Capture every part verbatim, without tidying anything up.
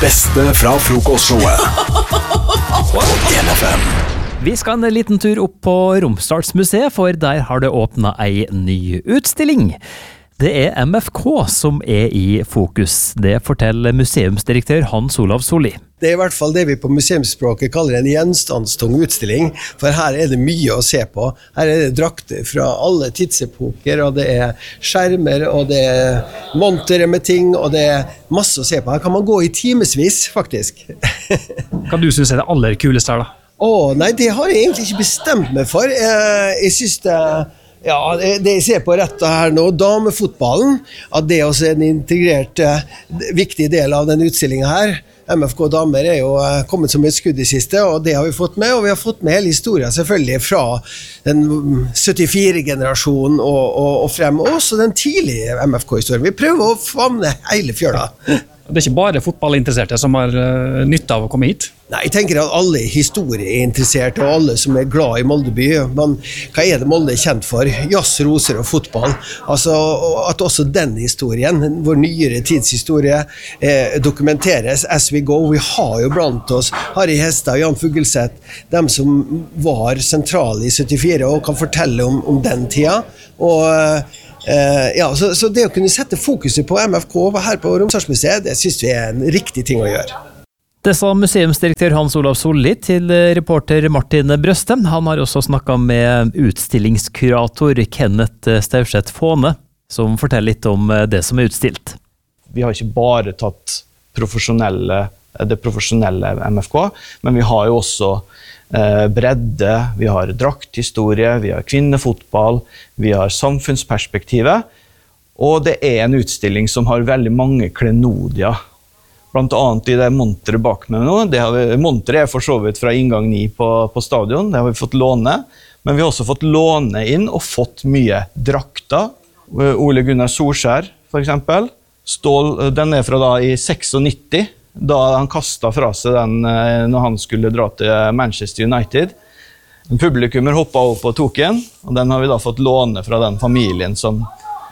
beste fra frokostshowet. en F M. Vi skal en liten tur opp på Romsdalsmuseet, for der har det åpnet ei ny utstilling. Det er M F K som er i fokus. Det forteller museumsdirektør Hans Olav Solli. Det er i hvert fall det vi på museumsspråket kaller en gjenstandstung utstilling, for her er det mye å se på. Her er det drakter fra alle tidsepoker, og det er skjermer, og det er montere med ting, og det er masse å se på. Her kan man gå i timesvis, faktisk. Hva du synes er det aller kuleste her da? Åh, nei, det har jeg egentlig ikke bestemt meg for. Jeg, jeg synes det, ja, det jeg ser på rett her nå, damefotballen, at det også er en integrert, viktig del av den utstillingen her. M F K damer er jo kommet som et skudd i siste, og det har vi fått med, og vi har fått med hele historien selvfølgelig fra den syttifire-generasjonen og, og, og frem, og også den tidlige M F K-historien. Vi prøver å famne hele fjøla. Det er ikke bare fotballinteresserte som har uh, nytte av å komme hit? Nei, jeg tenker at alle historier er interessert, og alle som er glad i Moldeby. Men hva er det Molde er kjent for? Jazz, roser og fotball. Altså, at også den historien, vår nyere tidshistorie, eh, dokumenteres as we go. Vi har jo blant oss Harry Hestad og Jan Fugleseth, dem som var sentrale i syttifire og kan fortelle om, om den tida. Og eh, ja, så, så det å kunne sette fokuset på M F K her på Romsdalsmuseet, det synes vi er en riktig ting å gjøre. Det sa museumsdirektør Hans Olav Solli til reporter Martin Brøste. Han har også snakket med utstillingskurator Kenneth Staurseth Fåne, som forteller litt om det som er utstilt. Vi har ikke bare tatt profesjonelle, det profesjonelle M F K, men vi har jo også eh, bredde, vi har drakthistorie, vi har kvinnefotball, vi har samfunnsperspektivet, og det er en utstilling som har veldig mange klenodier. Blant annet i det monteret bak meg nå. Det har vi, monteret er for så vidt fra inngang ni på, på stadion, det har vi fått låne. Men vi har også fått låne inn og fått mye drakter. Ole Gunnar Solskjær, for eksempel. Stål, den er fra da i nittiseks, da han kastet fra seg den når han skulle dra til Manchester United. En publikummer hoppet opp og tok den, og den har vi da fått låne fra den familien som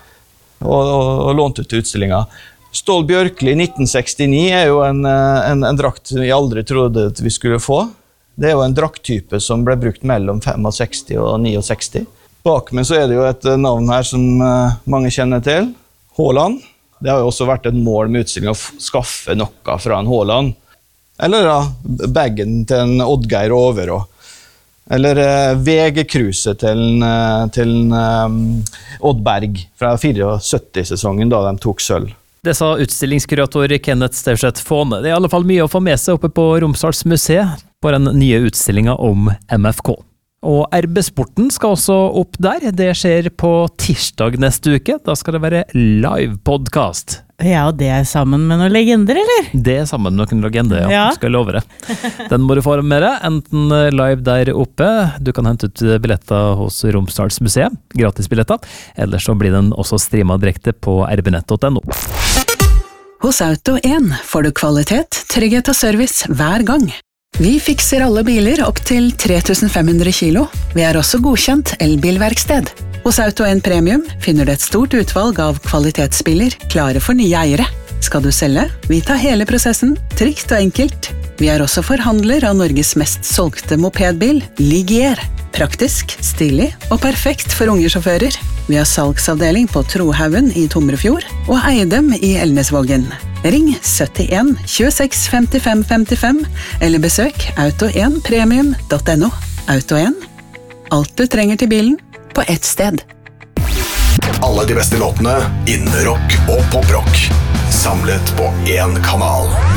og, og, og lånt ut til utstillingen. Stål Bjørkli nitten sekstini er jo en, en, en drakt vi aldri trodde at vi skulle få. Det er jo en drakttype som ble brukt mellom sekstifem og sekstini. Bak meg så er det jo et navn her som mange kjenner til. Haaland. Det har jo også vært et mål med utstilling å skaffe noe fra en Haaland. Eller da, baggen til en Oddgeir Overå. Eller uh, V G-cruiset til, uh, til um, Oddberg fra syttifire-sesongen da de tok sølv. Det sa utstillingskurator Kenneth Staurseth Fåne. Det er i alle fall mye å få med seg oppe på Romsdalsmuseet på den nye utstillingen om M F K. Og R B-sporten skal også opp der. Det skjer på tirsdag neste uke. Da skal det være live-podcast. Ja, og det er sammen med noen legender, eller? Det er sammen med noen legender, ja. Ja. Skal jeg love det. Den må du få med deg, enten live der oppe. Du kan hente ut billetter hos Romsdalsmuseet, gratis billetter. Eller så blir den også streamet direkte på r b nett punktum no. Hos Auto en får du kvalitet, trygghet og service hver gang. Vi fikser alle biler opp til tre tusen fem hundre kilo. Vi er også godkjent elbilverksted. Hos Auto en Premium finner du et stort utvalg av kvalitetsbiler klare for nye eiere. Skal du selge? Vi tar hele prosessen, trygt og enkelt. Vi er også forhandler av Norges mest solgte mopedbil, Ligier. Praktisk, stilig og perfekt for unge sjåfører. Vi har salgsavdeling på Trohaugen i Tomrefjord og Eidem i Elnesvågen. Ring syttien tjueseks femtifem femtifem eller besøk auto en premium punktum no. Auto en. Alt du trenger til bilen på ett sted. Alle de beste låtene innen rock og poprock. Samlet på én kanal.